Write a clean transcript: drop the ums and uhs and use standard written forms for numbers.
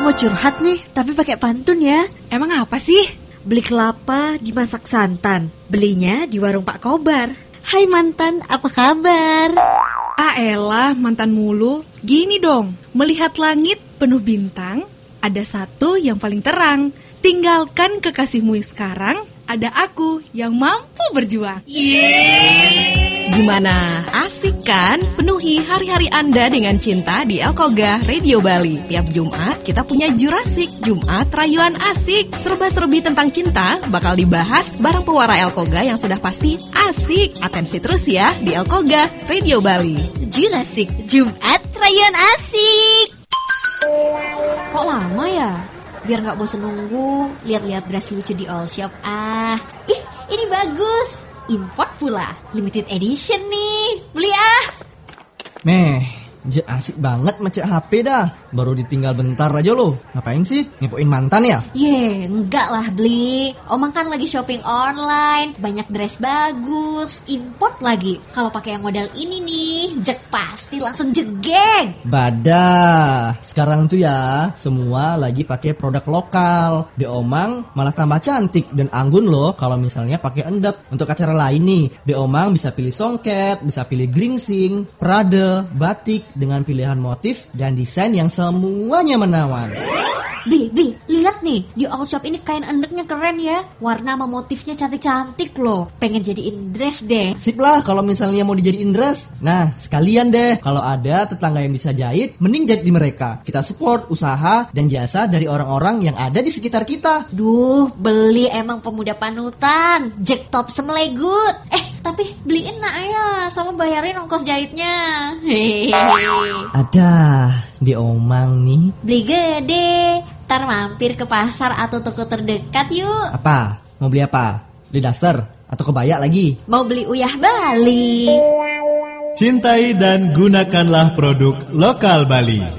mau curhat nih, tapi pakai pantun ya. Emang apa sih? Beli kelapa dimasak santan, belinya di warung Pak Kobar. Hai mantan, apa kabar? Ah elah, mantan mulu. Gini dong, melihat langit penuh bintang, ada satu yang paling terang. Tinggalkan kekasihmu sekarang, ada aku yang mampu berjuang. Gimana? Asik kan? Penuhi hari-hari Anda dengan cinta di Elkoga Radio Bali. Tiap Jumat kita punya Jurasik, Jumat Rayuan Asik. Serba-serbi tentang cinta bakal dibahas bareng pewara Elkoga yang sudah pasti asik. Atensi terus ya di Elkoga Radio Bali. Jurasik, Jumat Rayuan Asik. Kok lama ya? Biar gak bosen nunggu, lihat-lihat dress lucu di All Shop. Ih, ini bagus. Import pula, limited edition nih. Beli Asik banget macet HP dah. Baru ditinggal bentar aja lo. Ngapain sih? Ngepoin mantan ya? Enggak lah Bli. Omang kan lagi shopping online, banyak dress bagus, import lagi. Kalau pakai yang model ini nih, Jack pasti langsung jegeng. Badah. Sekarang tuh ya, semua lagi pakai produk lokal. Di Omang malah tambah cantik dan anggun loh kalau misalnya pakai endap. Untuk acara lain nih, di Omang bisa pilih songket, bisa pilih gringsing, prade, batik dengan pilihan motif dan desain yang semuanya menawan. Bi, lihat nih, di All Shop ini kain endeknya keren ya. Warna sama motifnya cantik-cantik loh. Pengen jadiin dress deh. Sip lah kalau misalnya mau dijadiin dress. Nah, sekalian deh. Kalau ada tetangga yang bisa jahit, mending jahit di mereka. Kita support usaha dan jasa dari orang-orang yang ada di sekitar kita. Duh, Beli emang pemuda panutan. Jack top semelegut. Tapi beliin nak ya, sama bayarin ongkos jahitnya. Ada di Omang nih. Beli gede. Ntar mampir ke pasar atau toko terdekat yuk. Apa? Mau beli apa? Beli daster? Atau kebaya lagi? Mau beli uyah Bali. Cintai dan gunakanlah produk lokal Bali.